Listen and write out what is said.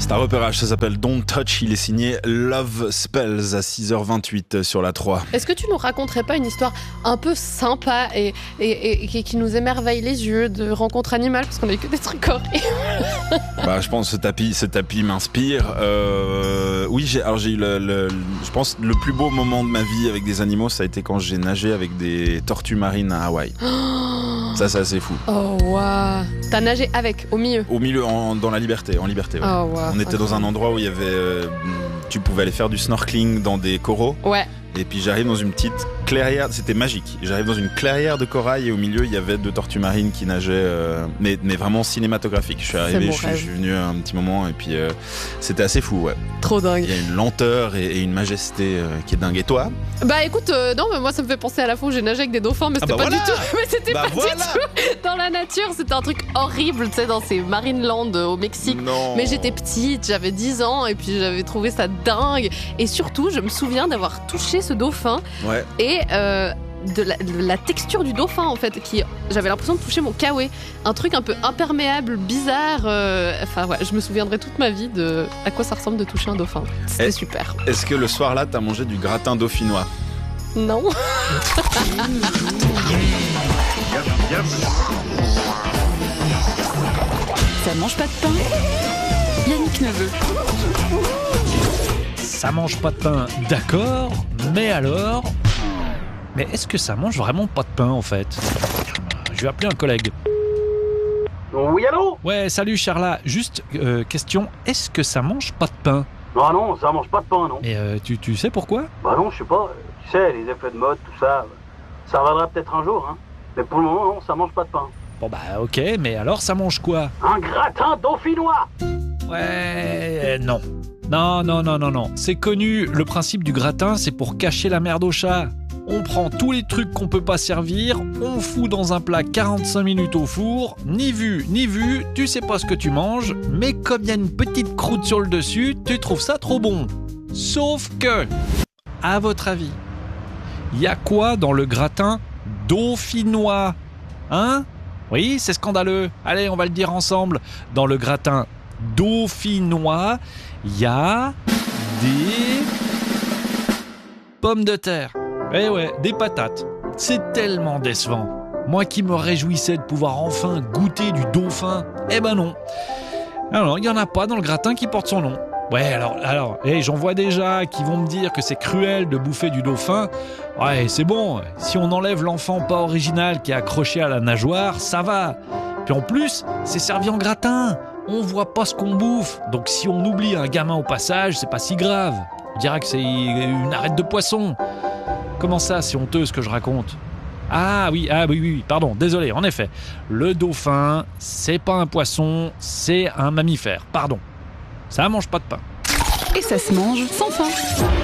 C'est un repérage, ça s'appelle Don't Touch, il est signé Love Spells à 6h28 sur la 3. Est-ce que tu nous raconterais pas une histoire un peu sympa et qui nous émerveille les yeux de rencontre animale, parce qu'on a eu que des trucs horribles. Je pense que ce tapis m'inspire. Oui, j'ai eu je pense le plus beau moment de ma vie avec des animaux, ça a été quand j'ai nagé avec des tortues marines à Hawaï. Ça, c'est assez fou. Oh waouh. T'as nagé avec, au milieu. Au milieu, dans la liberté, en liberté. Ouais. Oh, wow. On était dans un endroit où il y avait, tu pouvais aller faire du snorkeling dans des coraux. Ouais. Et puis j'arrive dans une petite clairière, c'était magique. J'arrive dans une clairière de corail et au milieu il y avait 2 tortues marines qui nageaient, mais vraiment cinématographique. Je suis arrivé, je suis venu un petit moment et puis c'était assez fou, ouais. Trop dingue. Il y a une lenteur et une majesté qui est dingue. Et toi ? Écoute, non, mais moi ça me fait penser à la fois où j'ai nagé avec des dauphins, mais c'était pas du tout dans la nature. C'était un truc horrible, tu sais, dans ces Marineland au Mexique. Non. Mais j'étais petite, j'avais 10 ans et puis j'avais trouvé ça dingue. Et surtout, je me souviens d'avoir touché ce dauphin et de la texture du dauphin en fait, j'avais l'impression de toucher mon kawaii, un truc un peu imperméable, bizarre. Je me souviendrai toute ma vie de à quoi ça ressemble de toucher un dauphin. C'était super. Est-ce que le soir là, t'as mangé du gratin dauphinois ? Non. Ça mange pas de pain. Yannick Neveu. Ça mange pas de pain, d'accord, mais alors... Mais est-ce que ça mange vraiment pas de pain, en fait ? Je vais appeler un collègue. Oui, allô ? Ouais, salut Charla. Juste, question, est-ce que ça mange pas de pain ? Ah non, ça mange pas de pain, non. Et tu sais pourquoi ? Bah non, je sais pas. Tu sais, les effets de mode, tout ça, ça reviendra peut-être un jour, hein. Mais pour le moment, non, ça mange pas de pain. Bon ok, mais alors ça mange quoi ? Un gratin dauphinois ! Ouais, non. Non. C'est connu, le principe du gratin, c'est pour cacher la merde au chat. On prend tous les trucs qu'on peut pas servir, on fout dans un plat 45 minutes au four, ni vu, tu sais pas ce que tu manges, mais comme il y a une petite croûte sur le dessus, tu trouves ça trop bon. Sauf que, à votre avis, il y a quoi dans le gratin dauphinois ? Hein ? Oui, c'est scandaleux. Allez, on va le dire ensemble. Dans le gratin dauphinois, il y a des pommes de terre. Eh ouais, des patates. C'est tellement décevant. Moi qui me réjouissais de pouvoir enfin goûter du dauphin, eh ben non. Alors, il n'y en a pas dans le gratin qui porte son nom. Ouais, alors, j'en vois déjà qui vont me dire que c'est cruel de bouffer du dauphin. Ouais, c'est bon, si on enlève l'enfant pas original qui est accroché à la nageoire, ça va. Puis en plus, c'est servi en gratin. On voit pas ce qu'on bouffe. Donc si on oublie un gamin au passage, c'est pas si grave. On dirait que c'est une arête de poisson. Comment ça, c'est honteux ce que je raconte ? Ah oui, pardon, désolé, en effet. Le dauphin, c'est pas un poisson, c'est un mammifère, pardon. Ça mange pas de pain. Et ça se mange sans fin.